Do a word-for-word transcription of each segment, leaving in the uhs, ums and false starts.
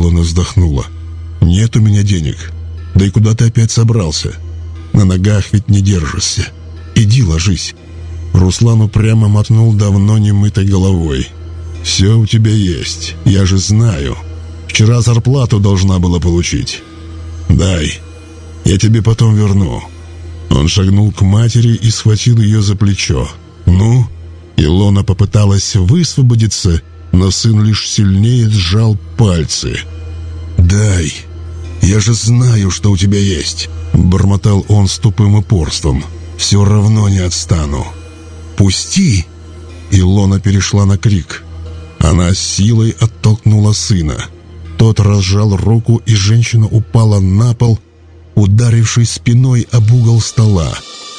Илона вздохнула. «Нет у меня денег. Да и куда ты опять собрался? На ногах ведь не держишься. Иди ложись». Руслан упрямо мотнул давно немытой головой. «Все у тебя есть, я же знаю. Вчера зарплату должна была получить. Дай, я тебе потом верну». Он шагнул к матери и схватил ее за плечо. «Ну?» Илона попыталась высвободиться, но сын лишь сильнее сжал пальцы. «Дай, я же знаю, что у тебя есть», — бормотал он с тупым упорством. «Все равно не отстану». «Пусти!» Илона перешла на крик. Она с силой оттолкнула сына. Тот разжал руку, и женщина упала на пол, ударившись спиной об угол стола.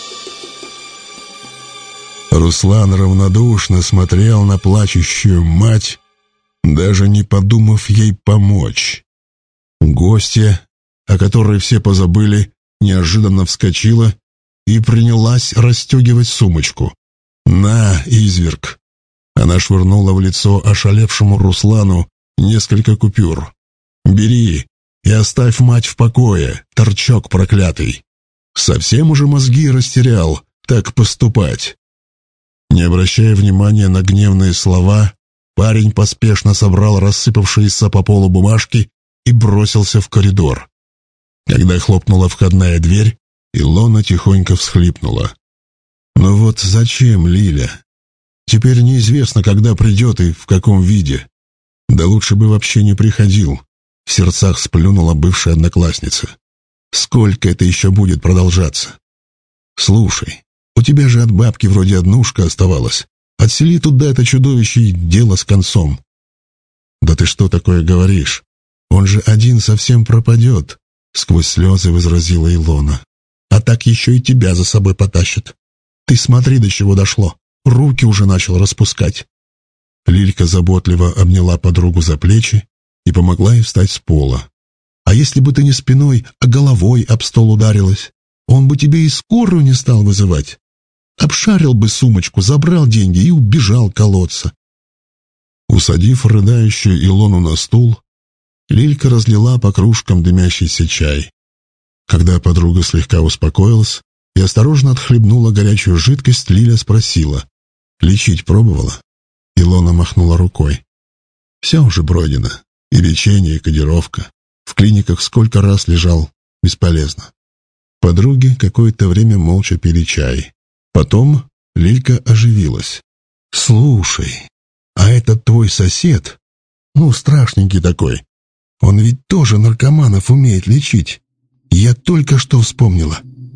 Руслан равнодушно смотрел на плачущую мать, даже не подумав ей помочь. Гостья, о которой все позабыли, неожиданно вскочила и принялась расстегивать сумочку. «На, изверг!» Она швырнула в лицо ошалевшему Руслану несколько купюр. «Бери и оставь мать в покое, торчок проклятый! Совсем уже мозги растерял так поступать!» Не обращая внимания на гневные слова, парень поспешно собрал рассыпавшиеся по полу бумажки и бросился в коридор. Когда хлопнула входная дверь, Илона тихонько всхлипнула. «Ну вот зачем, Лиля? Теперь неизвестно, когда придет и в каком виде. Да лучше бы вообще не приходил», — в сердцах сплюнула бывшая одноклассница. «Сколько это еще будет продолжаться? Слушай, у тебя же от бабки вроде однушка оставалась. Отсели туда это чудовище и дело с концом». «Да ты что такое говоришь? Он же один совсем пропадет», — сквозь слезы возразила Илона. «А так еще и тебя за собой потащит. Ты смотри, до чего дошло. Руки уже начал распускать». Лилька заботливо обняла подругу за плечи и помогла ей встать с пола. «А если бы ты не спиной, а головой об стол ударилась, он бы тебе и скорую не стал вызывать. Обшарил бы сумочку, забрал деньги и убежал колоться». Усадив рыдающую Илону на стул, Лилька разлила по кружкам дымящийся чай. Когда подруга слегка успокоилась и осторожно отхлебнула горячую жидкость, Лиля спросила: «Лечить пробовала?» Илона махнула рукой. «Все уже пройдено. И лечение, и кодировка. В клиниках сколько раз лежал. Бесполезно». Подруги какое-то время молча пили чай. Потом Лилька оживилась. «Слушай, а этот твой сосед, ну, страшненький такой, он ведь тоже наркоманов умеет лечить. Я только что вспомнила.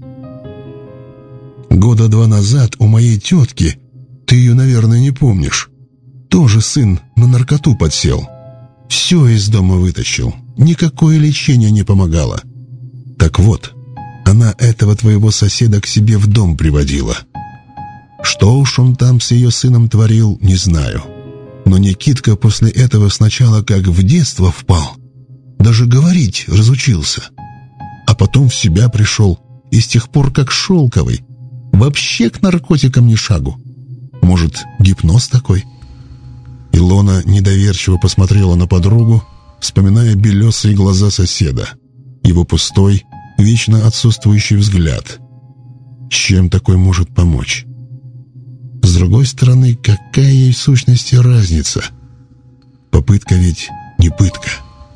Года два назад у моей тетки, ты ее, наверное, не помнишь, тоже сын на наркоту подсел. Все из дома вытащил, никакое лечение не помогало. Так вот, она этого твоего соседа к себе в дом приводила. Что уж он там с ее сыном творил, не знаю. Но Никитка после этого сначала как в детство впал, даже говорить разучился. А потом в себя пришел, и с тех пор как шелковый, вообще к наркотикам ни шагу. Может, гипноз такой?» Илона недоверчиво посмотрела на подругу, вспоминая белесые глаза соседа, его пустой, вечно отсутствующий взгляд. Чем такой может помочь? С другой стороны, какая ей в сущности разница? Попытка ведь не пытка.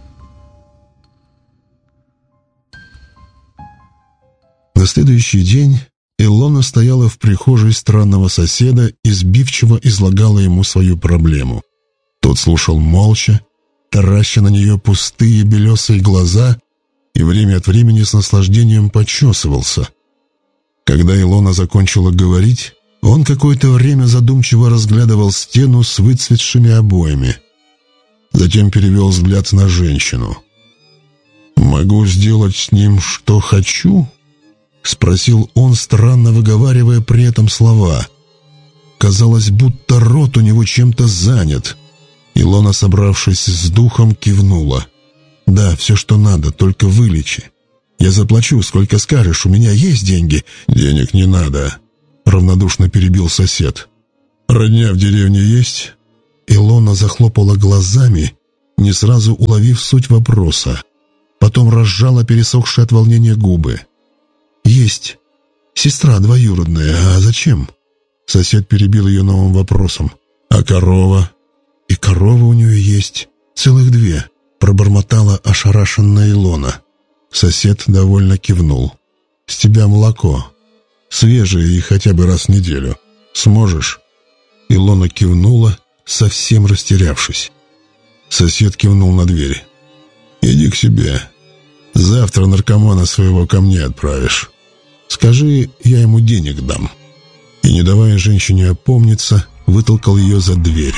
На следующий день Илона стояла в прихожей странного соседа и сбивчиво излагала ему свою проблему. Тот слушал молча, тараща на нее пустые белесые глаза, и время от времени с наслаждением почесывался. Когда Илона закончила говорить, он какое-то время задумчиво разглядывал стену с выцветшими обоями. Затем перевел взгляд на женщину. «Могу сделать с ним, что хочу?» — спросил он, странно выговаривая при этом слова. Казалось, будто рот у него чем-то занят. Илона, собравшись с духом, кивнула. «Да, все, что надо, только вылечи. Я заплачу, сколько скажешь, у меня есть деньги». «Денег не надо», — равнодушно перебил сосед. «Родня в деревне есть?» Илона захлопала глазами, не сразу уловив суть вопроса. Потом разжала пересохшие от волнения губы. «Есть. Сестра двоюродная. А зачем?» Сосед перебил ее новым вопросом. «А корова?» «И корова у нее есть. Целых две», — пробормотала ошарашенная Илона. Сосед довольно кивнул. «С тебя молоко. Свежее и хотя бы раз в неделю. Сможешь?» Илона кивнула, совсем растерявшись. Сосед кивнул на дверь. «Иди к себе. Завтра наркомана своего ко мне отправишь. Скажи, я ему денег дам». И, не давая женщине опомниться, вытолкал ее за дверь.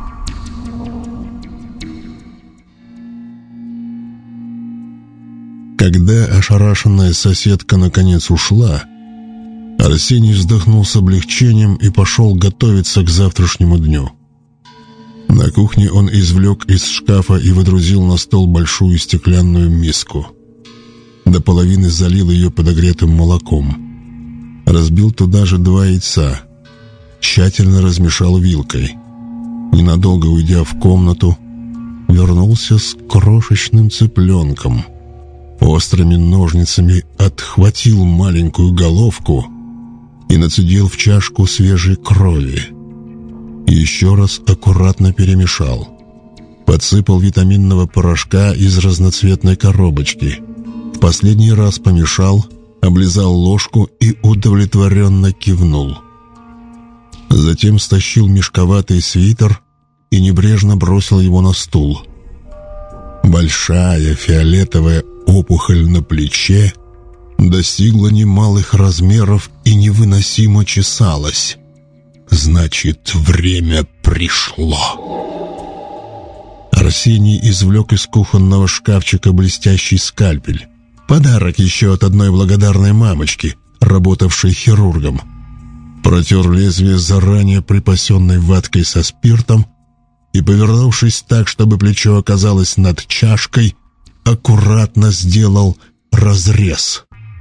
Когда ошарашенная соседка наконец ушла, Арсений вздохнул с облегчением и пошел готовиться к завтрашнему дню. На кухне он извлек из шкафа и выдрузил на стол большую стеклянную миску. До половины залил ее подогретым молоком. Разбил туда же два яйца. Тщательно размешал вилкой. Ненадолго уйдя в комнату, вернулся с крошечным цыпленком. Острыми ножницами отхватил маленькую головку и нацедил в чашку свежей крови. Еще раз аккуратно перемешал. Подсыпал витаминного порошка из разноцветной коробочки. В последний раз помешал, облизал ложку и удовлетворенно кивнул. Затем стащил мешковатый свитер и небрежно бросил его на стул. Большая фиолетовая опухоль на плече достигла немалых размеров и невыносимо чесалась. Значит, время пришло. Арсений извлек из кухонного шкафчика блестящий скальпель. Подарок еще от одной благодарной мамочки, работавшей хирургом. Протер лезвие заранее припасенной ваткой со спиртом и, повернувшись так, чтобы плечо оказалось над чашкой, аккуратно сделал разрез.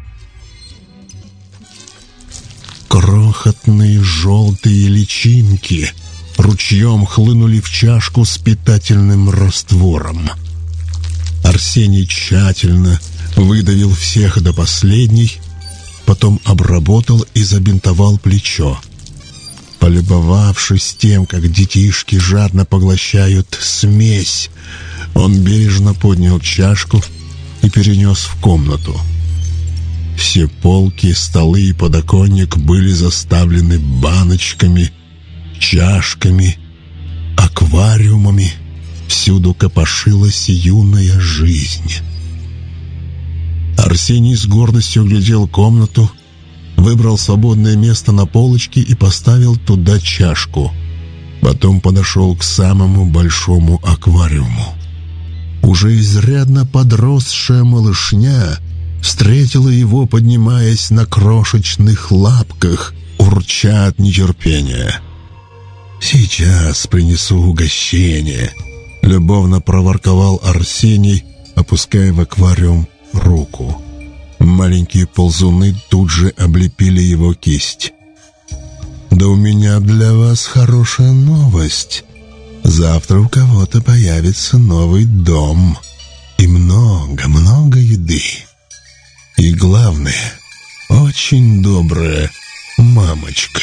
Крохотные желтые личинки ручьем хлынули в чашку с питательным раствором. Арсений тщательно выдавил всех до последней, потом обработал и забинтовал плечо. Полюбовавшись тем, как детишки жадно поглощают смесь, он бережно поднял чашку и перенес в комнату. Все полки, столы и подоконник были заставлены баночками, чашками, аквариумами. Всюду копошилась юная жизнь. Арсений с гордостью глядел комнату, выбрал свободное место на полочке и поставил туда чашку. Потом подошел к самому большому аквариуму. Уже изрядно подросшая малышня встретила его, поднимаясь на крошечных лапках, урча от нетерпения. «Сейчас принесу угощение», — любовно проворковал Арсений, опуская в аквариум руку. Маленькие ползуны тут же облепили его кисть. «Да у меня для вас хорошая новость. Завтра у кого-то появится новый дом. И много-много еды. И главное, очень добрая мамочка».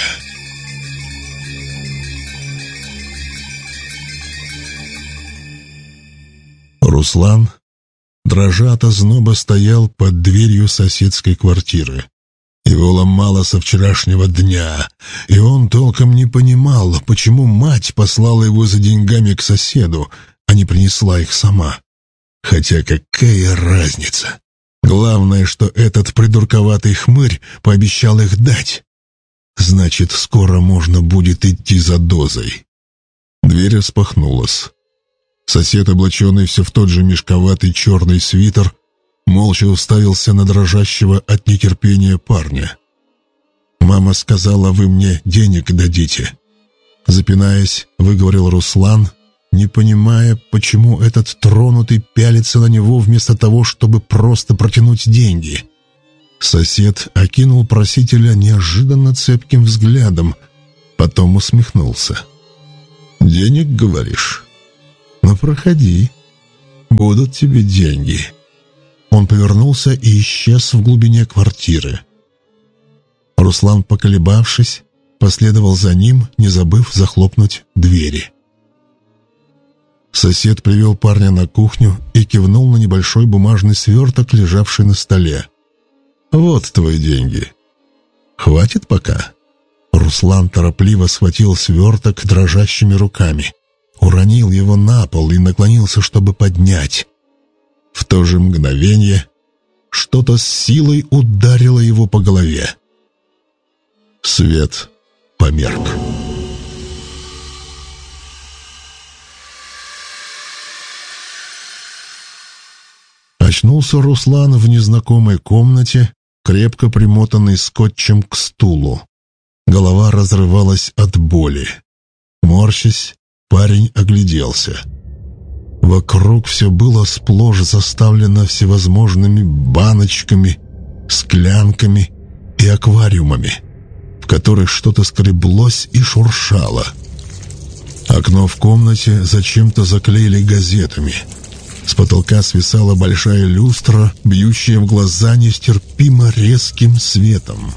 Руслан, дрожа от озноба, стоял под дверью соседской квартиры. Его ломало со вчерашнего дня, и он толком не понимал, почему мать послала его за деньгами к соседу, а не принесла их сама. Хотя какая разница? Главное, что этот придурковатый хмырь пообещал их дать. Значит, скоро можно будет идти за дозой. Дверь распахнулась. Сосед, облаченный все в тот же мешковатый черный свитер, молча уставился на дрожащего от нетерпения парня. «Мама сказала, вы мне денег дадите», — запинаясь, выговорил Руслан, не понимая, почему этот тронутый пялится на него вместо того, чтобы просто протянуть деньги. Сосед окинул просителя неожиданно цепким взглядом, потом усмехнулся. «Денег, говоришь? Ну, проходи, будут тебе деньги». Он повернулся и исчез в глубине квартиры. Руслан, поколебавшись, последовал за ним, не забыв захлопнуть двери. Сосед привел парня на кухню и кивнул на небольшой бумажный сверток, лежавший на столе. «Вот твои деньги. Хватит пока?» Руслан торопливо схватил сверток дрожащими руками, уронил его на пол и наклонился, чтобы поднять. В то же мгновение что-то с силой ударило его по голове. Свет померк. Очнулся Руслан в незнакомой комнате, крепко примотанный скотчем к стулу. Голова разрывалась от боли. Морщась, парень огляделся. Вокруг все было сплошь заставлено всевозможными баночками, склянками и аквариумами, в которых что-то скреблось и шуршало. Окно в комнате зачем-то заклеили газетами. С потолка свисала большая люстра, бьющая в глаза нестерпимо резким светом.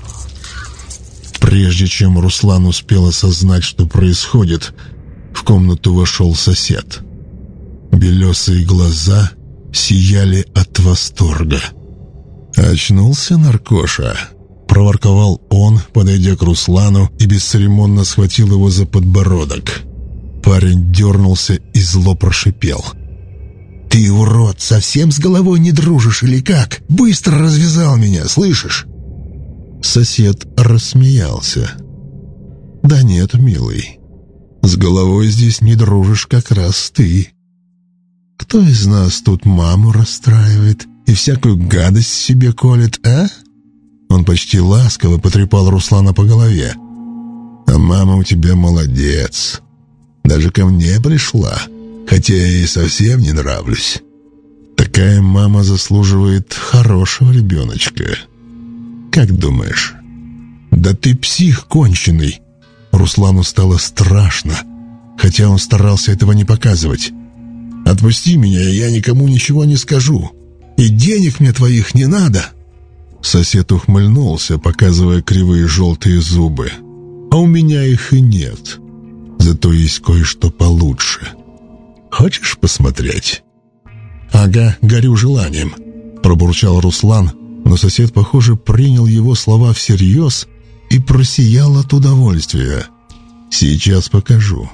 Прежде чем Руслан успел осознать, что происходит, в комнату вошел сосед. Белесые глаза сияли от восторга. «Очнулся, наркоша?» — проворковал он, подойдя к Руслану, и бесцеремонно схватил его за подбородок. Парень дернулся и зло прошипел: «Ты, урод, совсем с головой не дружишь или как? Быстро развязал меня, слышишь?» Сосед рассмеялся. «Да нет, милый, с головой здесь не дружишь как раз ты. Кто из нас тут маму расстраивает и всякую гадость себе колет, а?» Он почти ласково потрепал Руслана по голове. «А мама у тебя молодец. Даже ко мне пришла, хотя я ей совсем не нравлюсь. Такая мама заслуживает хорошего ребеночка. Как думаешь?» «Да ты псих конченый!» Руслану стало страшно, хотя он старался этого не показывать. «Отпусти меня, и я никому ничего не скажу. И денег мне твоих не надо!» Сосед ухмыльнулся, показывая кривые желтые зубы. «А у меня их и нет. Зато есть кое-что получше. Хочешь посмотреть?» «Ага, горю желанием», — пробурчал Руслан, но сосед, похоже, принял его слова всерьез и просиял от удовольствия. «Сейчас покажу».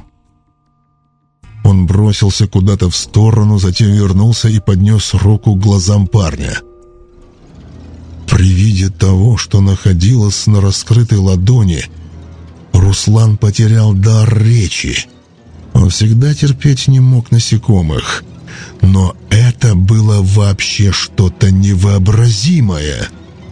Он бросился куда-то в сторону, затем вернулся и поднес руку к глазам парня. При виде того, что находилось на раскрытой ладони, Руслан потерял дар речи. Он всегда терпеть не мог насекомых, но это было вообще что-то невообразимое.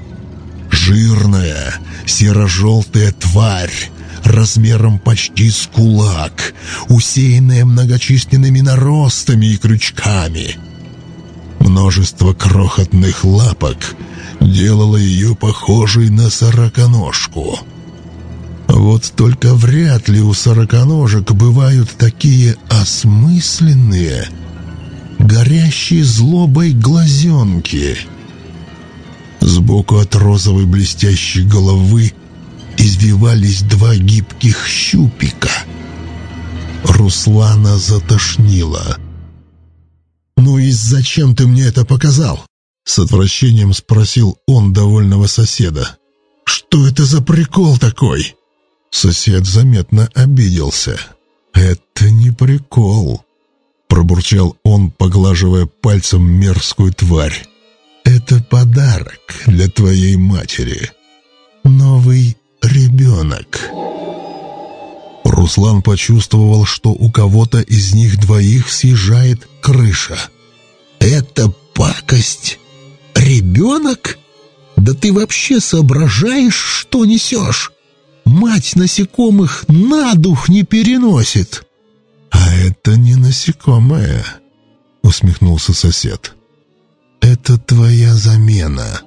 Жирная, серо-желтая тварь, размером почти с кулак, усеянная многочисленными наростами и крючками. Множество крохотных лапок делало ее похожей на сороконожку. Вот только вряд ли у сороконожек бывают такие осмысленные, горящие злобой глазенки. Сбоку от розовой блестящей головы извивались два гибких щупика. Руслана затошнило. «Ну и зачем ты мне это показал?» — с отвращением спросил он довольного соседа. «Что это за прикол такой?» Сосед заметно обиделся. «Это не прикол», — пробурчал он, поглаживая пальцем мерзкую тварь. «Это подарок для твоей матери. Новый ребенок». Руслан почувствовал, что у кого-то из них двоих съезжает крыша. «Это пакость? Ребенок? Да ты вообще соображаешь, что несешь? Мать насекомых на дух не переносит». «А это не насекомое», — усмехнулся сосед. «Это твоя замена.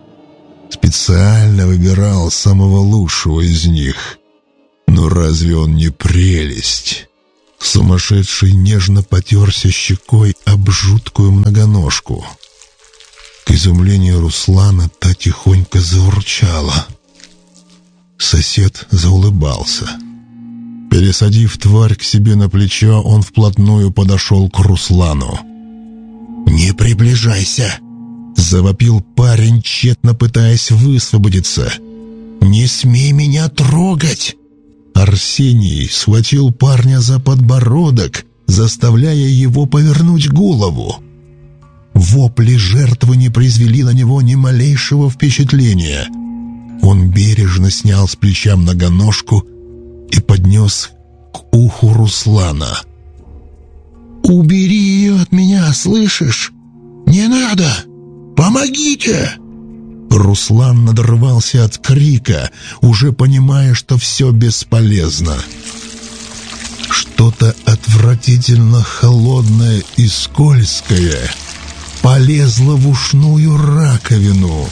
Специально выбирал самого лучшего из них. Но разве он не прелесть? Сумасшедший нежно потерся щекой об жуткую многоножку. К изумлению Руслана та тихонько заурчала. Сосед заулыбался. Пересадив тварь к себе на плечо, он вплотную подошел к Руслану. «Не приближайся!» — завопил парень, тщетно пытаясь высвободиться. «Не смей меня трогать!» Арсений схватил парня за подбородок, заставляя его повернуть голову. Вопли жертвы не произвели на него ни малейшего впечатления. Он бережно снял с плеча многоножку и поднес к уху Руслана. «Убери ее от меня, слышишь? Не надо! Помогите!» Руслан надрывался от крика, уже понимая, что все бесполезно. Что-то отвратительно холодное и скользкое полезло в ушную раковину.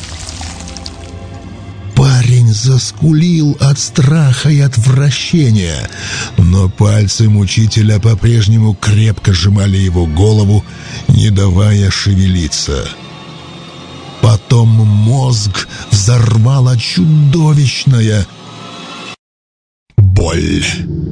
Парень заскулил от страха и отвращения, но пальцы мучителя по-прежнему крепко сжимали его голову, не давая шевелиться. Потом мозг взорвала чудовищная боль.